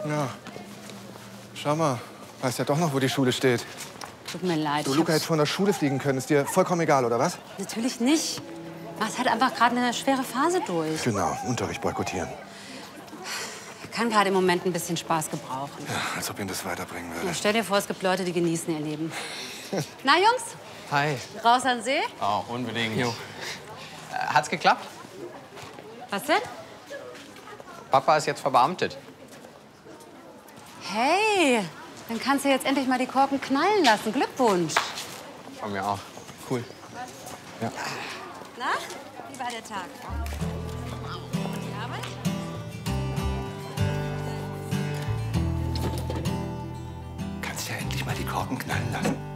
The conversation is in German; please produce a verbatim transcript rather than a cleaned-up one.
Ja. Schau mal, weißt ja doch noch, wo die Schule steht. Tut mir leid. Du, Luca, hättest von der Schule fliegen können. Ist dir vollkommen egal, oder was? Natürlich nicht. Max hat einfach gerade eine schwere Phase durch. Genau, Unterricht boykottieren. Er kann gerade im Moment ein bisschen Spaß gebrauchen. Ja, als ob ihn das weiterbringen würde. Ja, stell dir vor, es gibt Leute, die genießen ihr Leben. Na, Jungs? Hi. Raus an den See? Oh, unbedingt. Jo. Äh, hat's geklappt? Was denn? Papa ist jetzt verbeamtet. Hey, dann kannst du jetzt endlich mal die Korken knallen lassen. Glückwunsch. Von mir auch. Cool. Ja. Na, wie war der Tag? Und die Arbeit? Kannst ja endlich mal die Korken knallen lassen.